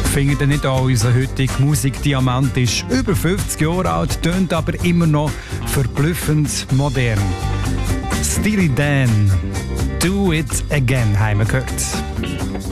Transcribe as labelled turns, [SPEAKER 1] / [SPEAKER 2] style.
[SPEAKER 1] Findet ihr nicht auch, unser heutiger Musikdiamant ist über 50 Jahre alt, tönt aber immer noch verblüffend modern. Steely Dan, Do It Again, haben wir gehört.